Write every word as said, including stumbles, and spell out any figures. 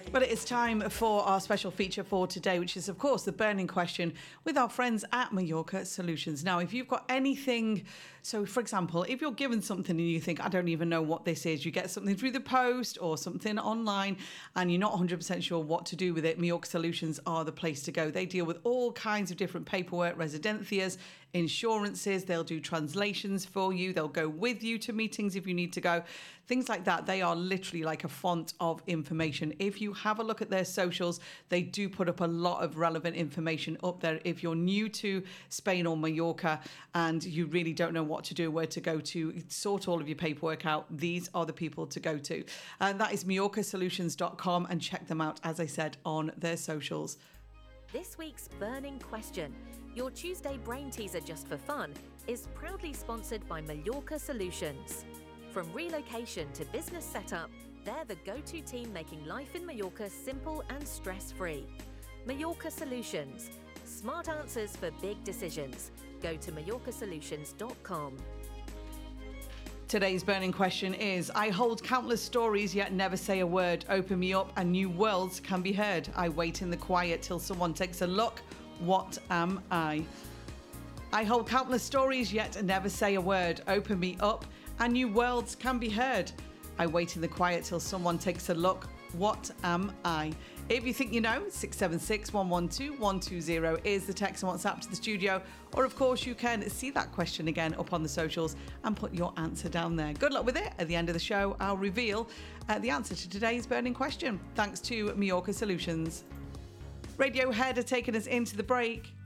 But it is time for our special feature for today, which is, of course, the burning question with our friends at Mallorca Solutions. Now, if you've got anything, so for example, if you're given something and you think, I don't even know what this is, you get something through the post or something online and you're not one hundred percent sure what to do with it, Mallorca Solutions are the place to go. They deal with all kinds of different paperwork, residencias, insurances. They'll do translations for you. They'll go with you to meetings if you need to go. Things like that. They are literally like a font of information. If you have a look at their socials, they do put up a lot of relevant information up there. If you're new to Spain or Mallorca and you really don't know what to do, where to go to, sort all of your paperwork out, these are the people to go to. And that is Mallorca Solutions dot com, and check them out, as I said, on their socials. This week's Burning Question, your Tuesday brain teaser just for fun, is proudly sponsored by Mallorca Solutions. From relocation to business setup, they're the go-to team making life in Mallorca simple and stress-free. Mallorca Solutions. Smart answers for big decisions. Go to Mallorca Solutions dot com. Today's burning question is, I hold countless stories yet never say a word. Open me up and new worlds can be heard. I wait in the quiet till someone takes a look. What am I? I hold countless stories yet never say a word. Open me up and new worlds can be heard. I wait in the quiet till someone takes a look. What am I? If you think you know, six seven six, one one two, one two zero is the text and WhatsApp to the studio. Or, of course, you can see that question again up on the socials and put your answer down there. Good luck with it. At the end of the show, I'll reveal uh, the answer to today's burning question. Thanks to Mallorca Solutions. Radiohead are taking us into the break.